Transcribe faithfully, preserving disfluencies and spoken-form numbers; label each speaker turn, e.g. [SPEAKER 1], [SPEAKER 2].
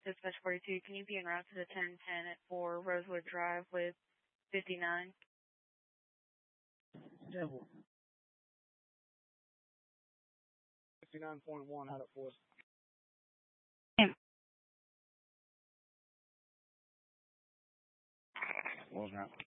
[SPEAKER 1] Dispatch forty-two, can you be en route to the ten ten at four Rosewood Drive with fifty-nine?
[SPEAKER 2] Devil. fifty-nine point one out of four.
[SPEAKER 1] Him.
[SPEAKER 2] What was that?